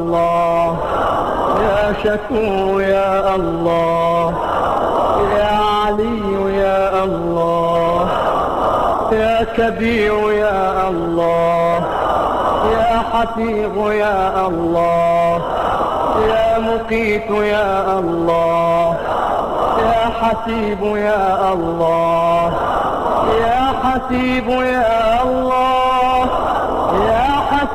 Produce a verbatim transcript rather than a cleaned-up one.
الله، يا شكور يا الله، يا علي يا الله، يا كبير يا الله، يا حفيظ يا الله، يا مقيت يا الله، يا حسيب يا الله، يا حسيب يا الله، يا